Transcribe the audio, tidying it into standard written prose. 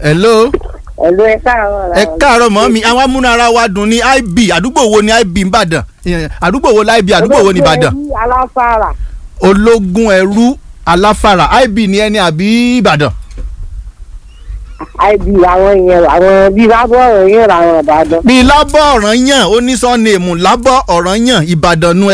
hello. Hello, ẹ káàárọ̀. Ẹ káàárọ̀ mọ́ mi àwọn amúnara wa dùn ní IB àdúgbò wo ni IB Ìbàdàn àdúgbò wo láìbí àdúgbò wo ní Ìbàdàn. Aláfàrà. Ológun ẹrú Aláfàrà IB ni ẹni àbí Ìbàdàn. IB àwọn yẹn àwọn bíi lábọ̀ ọ̀rọ̀ yẹn làwọn Ìbàdàn. Bíi lábọ̀ ọ̀ràn yàn ó ní sọ́ọ̀nì èmù lábọ̀ ọ̀ràn yàn Ìbàdàn nu